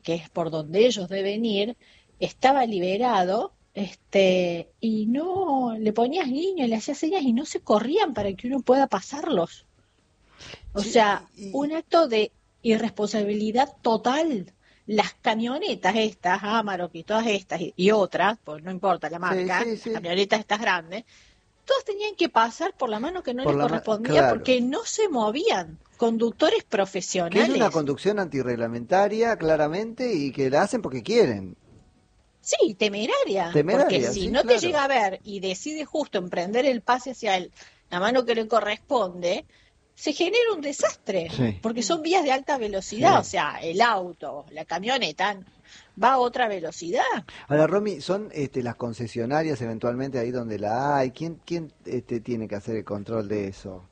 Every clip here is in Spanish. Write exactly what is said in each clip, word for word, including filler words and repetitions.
que es por donde ellos deben ir, estaba liberado, este, y no le ponías guiño y le hacías señas y no se corrían para que uno pueda pasarlos. O Sí, sea, y, y- un acto de irresponsabilidad total. Las camionetas estas, Amarok y todas estas y, y otras, pues no importa la sí, marca, sí, las sí. camionetas estas grandes, todas tenían que pasar por la mano que no Por les la ma- correspondía claro. porque no se movían. Conductores Que es una profesionales. conducción antirreglamentaria, claramente, y que la hacen porque quieren. Sí, temeraria, porque Temeraria, si sí, no te claro. llega a ver y decide justo emprender el pase hacia el- la mano que le corresponde, se genera un desastre, Sí, porque son vías de alta velocidad, o sí. sea, el auto, la camioneta va a otra velocidad. Ahora, Romy, ¿son este, las concesionarias eventualmente ahí donde la hay? ¿Quién, quién este, tiene que hacer el control de eso?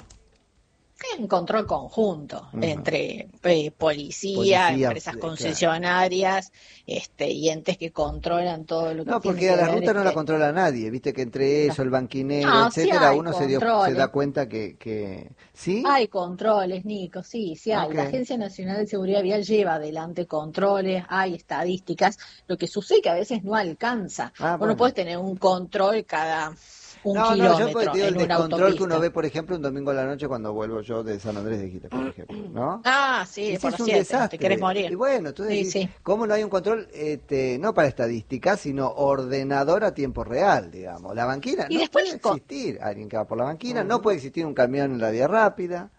Es un control conjunto Ujú. entre eh, policía, Policías, empresas eh, claro. concesionarias, este, y entes que controlan todo lo que No, tiene porque a que la ver, ruta no la este, controla nadie, viste que entre no, eso, el banquinero, no, sí etcétera, hay uno se dio, se da controles. cuenta que, que... ¿Sí? Hay controles, Nico, sí, sí hay. Ok. La Agencia Nacional de Seguridad Vial lleva adelante controles, hay estadísticas. Lo que sucede es que a veces no alcanza. Ah, Vos no podés bueno. tener un control cada un No, no, yo pues, kilómetro te digo el en una descontrol que uno autopista. ve, por ejemplo, un domingo a la noche cuando vuelvo yo de San Andrés de Giles, por ejemplo, ¿no? Ah, sí, Ese por es los un siete, te querés desastre. Y morir. bueno, tú Sí, decís, sí. ¿cómo no hay un control, este, no para estadística, sino ordenador a tiempo real, digamos? La banquina, Y no después puede las, co- existir alguien que va por la banquina, no puede existir un camión en la vía rápida.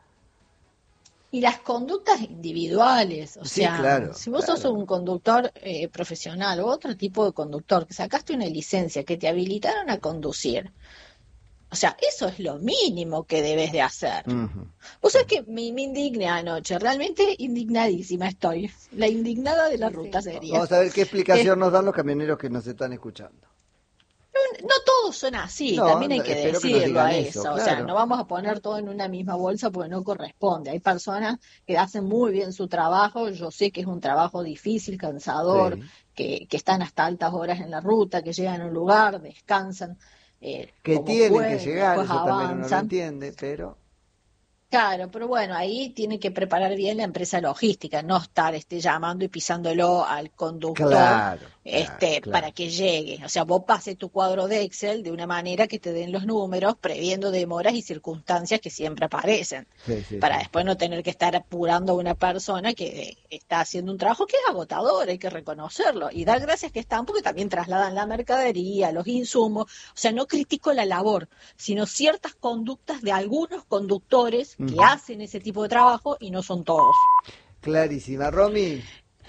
y las conductas individuales, o Sí, sea, claro, si vos sos claro. un conductor eh, profesional o otro tipo de conductor, que sacaste una licencia, que te habilitaron a conducir, o sea, eso es lo mínimo que debes de hacer. Ujú. Vos sabés que me, me indigné anoche, realmente indignadísima estoy. La indignada de la Sí, sí. ruta sería. Vamos a ver qué Es- explicación nos dan los camioneros que nos están escuchando. no, no todos son así, No, también hay no, que espero que nos decirlo digan a eso, eso. O sea, no claro. vamos a poner todo en una misma bolsa porque no corresponde. Hay personas que hacen muy bien su trabajo, yo sé que es un trabajo difícil, cansador, Sí. que, que están hasta altas horas en la ruta, que llegan a un lugar, descansan eh, Que como tienen que pueden, llegar, después eso también uno lo avanzan. entiende, pero... Claro, pero bueno, ahí tiene que preparar bien la empresa logística, no estar este, llamando y pisándolo al conductor Claro, claro, este, para claro. que llegue. O sea, vos pases tu cuadro de Excel de una manera que te den los números, previendo demoras y circunstancias que siempre aparecen, Sí, sí, para sí, después sí. no tener que estar apurando a una persona que está haciendo un trabajo que es agotador, hay que reconocerlo. Y dar gracias que están porque también trasladan la mercadería, los insumos. O sea, no critico la labor, sino ciertas conductas de algunos conductores que Ujú. hacen ese tipo de trabajo y no son todos. Clarísima. Romy,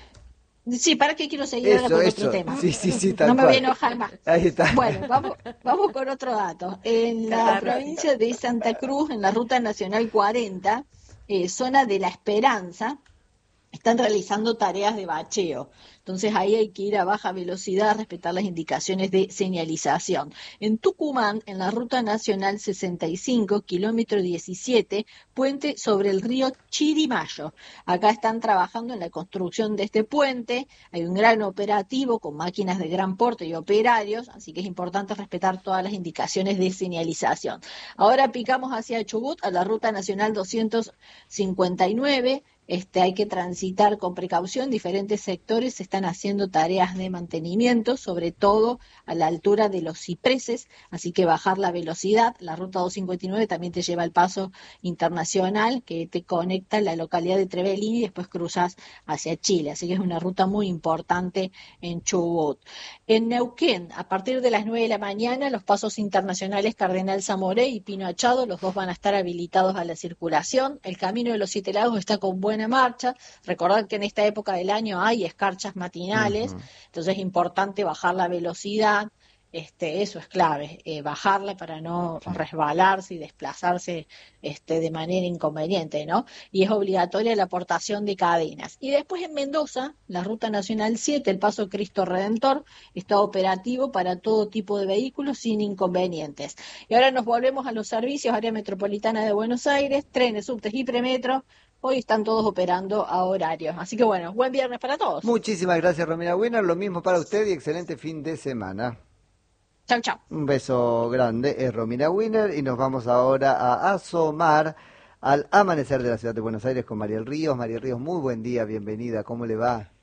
Sí, ¿para qué quiero seguir ahora eso, con otro eso. tema? Sí, sí, sí, No tal me voy a cual. enojar más. Ahí está. Bueno, vamos, vamos con otro dato. En la Catarrosito. provincia de Santa Cruz, en la Ruta Nacional cuarenta, eh, zona de La Esperanza, están realizando tareas de bacheo. Entonces ahí hay que ir a baja velocidad, respetar las indicaciones de señalización. En Tucumán, en la Ruta Nacional sesenta y cinco, kilómetro diecisiete, puente sobre el río Chirimayo. Acá están trabajando en la construcción de este puente. Hay un gran operativo con máquinas de gran porte y operarios, así que es importante respetar todas las indicaciones de señalización. Ahora picamos hacia Chubut, a la Ruta Nacional doscientos cincuenta y nueve. Este, hay que transitar con precaución, diferentes sectores se están haciendo tareas de mantenimiento, sobre todo a la altura de los cipreses, así que bajar la velocidad. La ruta doscientos cincuenta y nueve también te lleva al paso internacional que te conecta en la localidad de Trevelin y después cruzas hacia Chile, así que es una ruta muy importante en Chubut. En Neuquén, a partir de las nueve de la mañana, los pasos internacionales Cardenal Zamoré y Pino Achado, los dos van a estar habilitados a la circulación. El Camino de los Siete Lagos está con buena marcha. Recordad que en esta época del año hay escarchas matinales, Ujú. entonces es importante bajar la velocidad. Este, eso es clave, eh, bajarla para no Sí. resbalarse y desplazarse este, de manera inconveniente, ¿no? Y es obligatoria la aportación de cadenas. Y después en Mendoza, la Ruta Nacional siete, el Paso Cristo Redentor, está operativo para todo tipo de vehículos sin inconvenientes. Y ahora nos volvemos a los servicios, área metropolitana de Buenos Aires, trenes, subtes y premetro. Hoy están todos operando a horarios. Así que bueno, buen viernes para todos. Muchísimas gracias, Romina Winner. Lo mismo para usted y excelente fin de semana. Chau, chau. Un beso grande, es Romina Winner y nos vamos ahora a asomar al amanecer de la ciudad de Buenos Aires con Mariel Ríos. Mariel Ríos, muy buen día, bienvenida, ¿cómo le va?